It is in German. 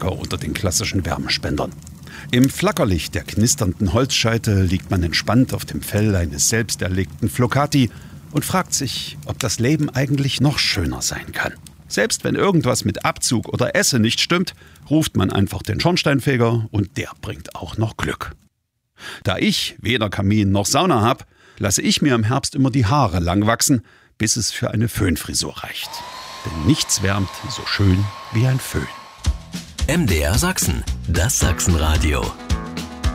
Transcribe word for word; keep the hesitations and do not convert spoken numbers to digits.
Klassiker unter den klassischen Wärmespendern. Im Flackerlicht der knisternden Holzscheite liegt man entspannt auf dem Fell eines selbst erlegten Flocati und fragt sich, ob das Leben eigentlich noch schöner sein kann. Selbst wenn irgendwas mit Abzug oder Esse nicht stimmt, ruft man einfach den Schornsteinfeger und der bringt auch noch Glück. Da ich weder Kamin noch Sauna habe, lasse ich mir im Herbst immer die Haare lang wachsen, bis es für eine Föhnfrisur reicht. Denn nichts wärmt so schön wie ein Föhn. M D R Sachsen, das Sachsenradio.